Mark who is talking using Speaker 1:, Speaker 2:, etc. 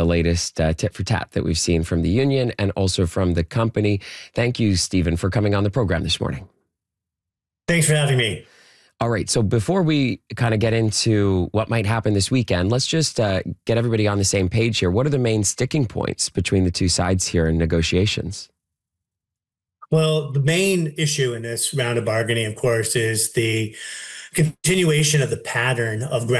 Speaker 1: the latest tit for tat that we've seen from the union and also from the company. Thank you, Stephen, for coming on the program this morning.
Speaker 2: Thanks for having me.
Speaker 1: All right. So before we kind of get into what might happen this weekend, let's just get everybody on the same page here. What are the main sticking points between the two sides here in negotiations?
Speaker 2: Well, the main issue in this round of bargaining, of course, is the continuation of the pattern of ground